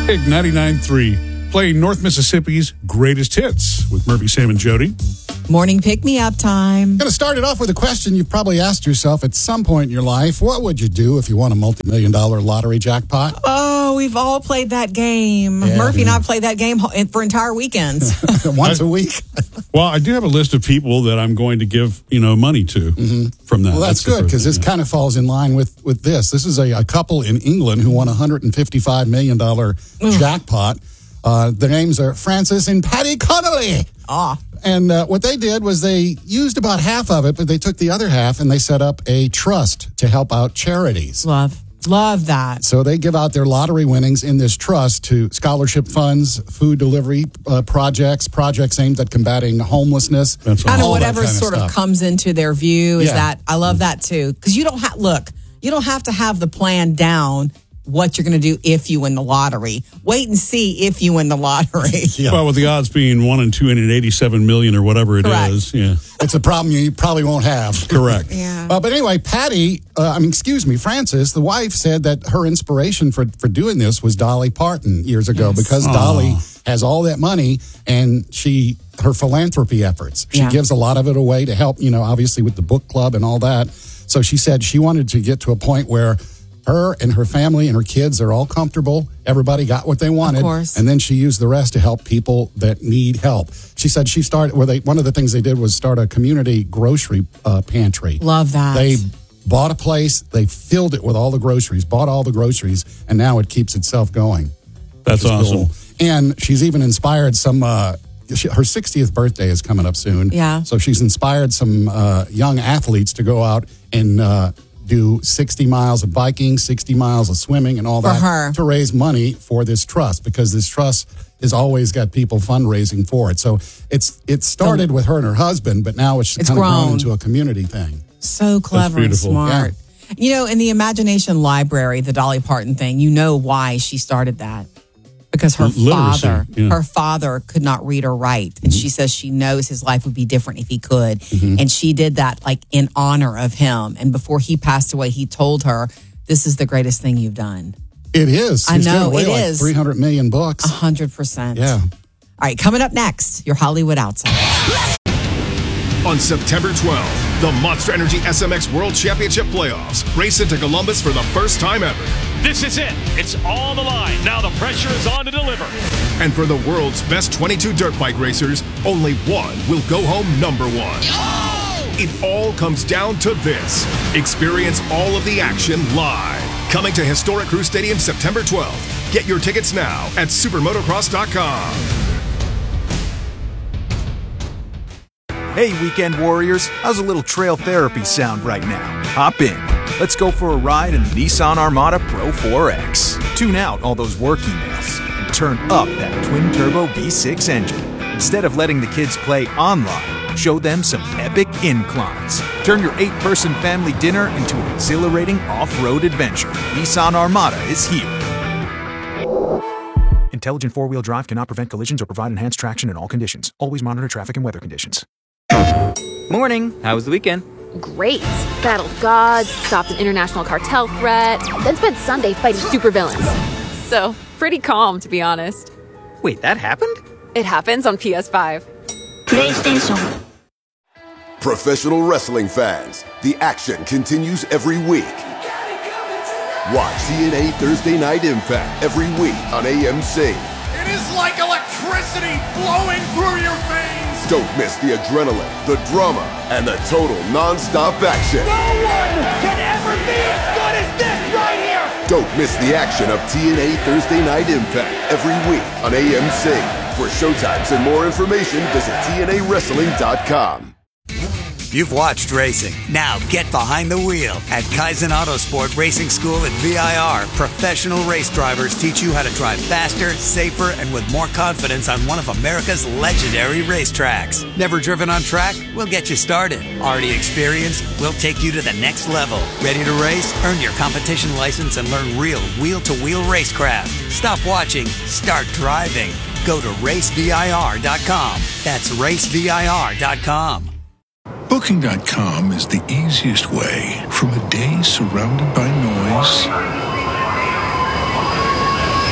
Big 99.3, playing North Mississippi's greatest hits with Murphy, Sam, and Jody. Morning pick-me-up time. Going to start it off with a question you've probably asked yourself at some point in your life. What would you do if you won a multi-million-dollar lottery jackpot? Oh, we've all played that game. Yeah, Murphy and I played that game for entire weekends. Once a week? Well, I do have a list of people that I'm going to give, money to from that. Well, that's good because this kind of falls in line with this. This is a couple in England who won a $155 million jackpot. Their names are Francis and Paddy Connolly. And what they did was they used about half of it, but they took the other half and they set up a trust to help out charities. Love that. So they give out their lottery winnings in this trust to scholarship funds, food delivery projects aimed at combating homelessness. That's Kind of all whatever sort of comes into their view is that. I love that too. Because you don't have to have the plan down what you're going to do if you win the lottery. Wait and see if you win the lottery. Yeah. Well, with the odds being 1 in 287 million or whatever it is, yeah, it's a problem you probably won't have. Correct. Yeah. But anyway, Frances, the wife, said that her inspiration for doing this was Dolly Parton years ago because Dolly has all that money and her philanthropy efforts. She gives a lot of it away to help, obviously with the book club and all that. So she said she wanted to get to a point where her and her family and her kids are all comfortable. Everybody got what they wanted. Of course. And then she used the rest to help people that need help. She said she started one of the things they did was start a community grocery pantry. Love that. They bought a place, they filled it with all the groceries, bought all the groceries, and now it keeps itself going. That's awesome. Cool. And she's even inspired some, her 60th birthday is coming up soon. Yeah. So she's inspired some young athletes to go out and do 60 miles of biking, 60 miles of swimming and all that for her. To raise money for this trust because this trust has always got people fundraising for it. So it started with her and her husband, but now it's kind of grown into a community thing. So clever and smart. Yeah. In the Imagination Library, the Dolly Parton thing, why she started that. Because her father could not read or write. And she says she knows his life would be different if he could. And she did that in honor of him. And before he passed away, he told her, this is the greatest thing you've done. It is. I know, it is. 300 million books. 100%. Yeah. All right, coming up next, your Hollywood Outsider. On September 12th, the Monster Energy SMX World Championship Playoffs race into Columbus for the first time ever. This is it. It's on the line. Now the pressure is on to deliver. And for the world's best 22 dirt bike racers, only one will go home number one. Oh! It all comes down to this. Experience all of the action live. Coming to Historic Crew Stadium September 12th. Get your tickets now at supermotocross.com. Hey, weekend warriors, how's a little trail therapy sound right now? Hop in. Let's go for a ride in the Nissan Armada Pro 4X. Tune out all those work emails and turn up that twin-turbo V6 engine. Instead of letting the kids play online, show them some epic inclines. Turn your 8-person family dinner into an exhilarating off-road adventure. Nissan Armada is here. Intelligent four-wheel drive cannot prevent collisions or provide enhanced traction in all conditions. Always monitor traffic and weather conditions. Morning. How was the weekend? Great. Battled gods, stopped an international cartel threat, then spent Sunday fighting supervillains. So, pretty calm, to be honest. Wait, that happened? It happens on PS5. PlayStation. Professional wrestling fans, the action continues every week. Watch TNA Thursday Night Impact every week on AMC. It is like electricity flowing through your veins. Don't miss the adrenaline, the drama, and the total non-stop action. No one can ever be as good as this right here. Don't miss the action of TNA Thursday Night Impact every week on AMC. For showtimes and more information, visit TNAWrestling.com. You've watched racing. Now get behind the wheel. At Kaizen Autosport Racing School at VIR, professional race drivers teach you how to drive faster, safer, and with more confidence on one of America's legendary racetracks. Never driven on track? We'll get you started. Already experienced? We'll take you to the next level. Ready to race? Earn your competition license and learn real wheel-to-wheel racecraft. Stop watching. Start driving. Go to racevir.com. That's racevir.com. Booking.com is the easiest way from a day surrounded by noise to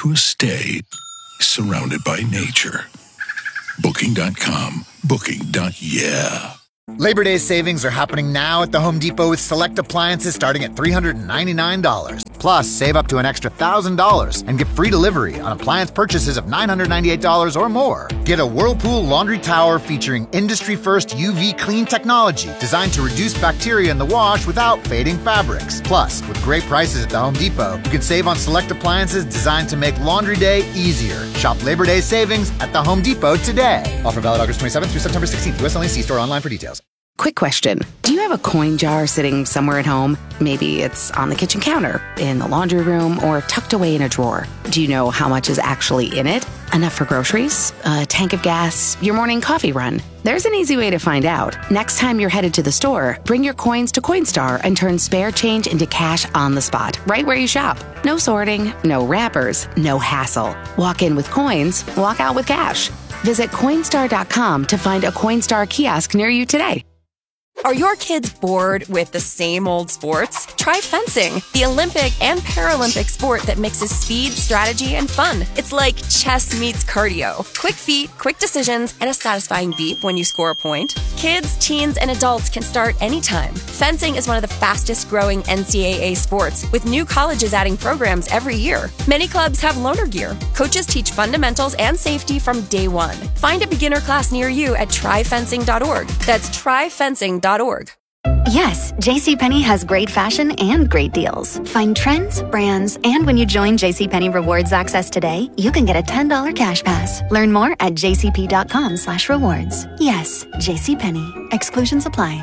to a stay surrounded by nature. Booking.com. Booking.yeah. Labor Day savings are happening now at the Home Depot with select appliances starting at $399. Plus, save up to an extra $1,000 and get free delivery on appliance purchases of $998 or more. Get a Whirlpool laundry tower featuring industry-first UV clean technology designed to reduce bacteria in the wash without fading fabrics. Plus, with great prices at the Home Depot, you can save on select appliances designed to make laundry day easier. Shop Labor Day savings at the Home Depot today. Offer valid August 27th through September 16th. US only. See store online for details. Quick question. Do you have a coin jar sitting somewhere at home? Maybe it's on the kitchen counter, in the laundry room, or tucked away in a drawer. Do you know how much is actually in it? Enough for groceries, a tank of gas, your morning coffee run? There's an easy way to find out. Next time you're headed to the store, bring your coins to Coinstar and turn spare change into cash on the spot, right where you shop. No sorting, no wrappers, no hassle. Walk in with coins, walk out with cash. Visit Coinstar.com to find a Coinstar kiosk near you today. Are your kids bored with the same old sports? Try fencing, the Olympic and Paralympic sport that mixes speed, strategy, and fun. It's like chess meets cardio. Quick feet, quick decisions, and a satisfying beep when you score a point. Kids, teens, and adults can start anytime. Fencing is one of the fastest growing NCAA sports, with new colleges adding programs every year. Many clubs have loaner gear. Coaches teach fundamentals and safety from day one. Find a beginner class near you at tryfencing.org. That's tryfencing.org. Yes, JCPenney has great fashion and great deals. Find trends, brands, and when you join JCPenney Rewards Access today, you can get a $10 cash pass. Learn more at jcp.com/rewards. Yes, JCPenney. Exclusions apply.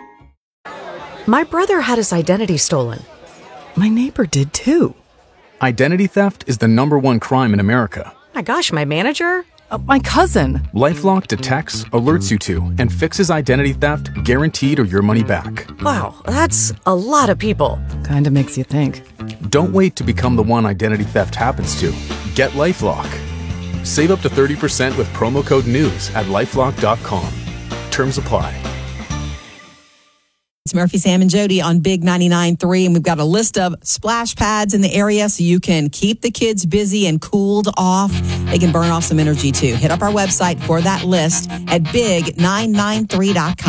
My brother had his identity stolen. My neighbor did too. Identity theft is the #1 crime in America. My gosh, my manager? My cousin. LifeLock detects, alerts you to, and fixes identity theft guaranteed or your money back. Wow, that's a lot of people. Kinda makes you think. Don't wait to become the one identity theft happens to. Get LifeLock. Save up to 30% with promo code NEWS at LifeLock.com. Terms apply. It's Murphy, Sam, and Jody on Big 99.3, and we've got a list of splash pads in the area so you can keep the kids busy and cooled off. They can burn off some energy, too. Hit up our website for that list at big993.com.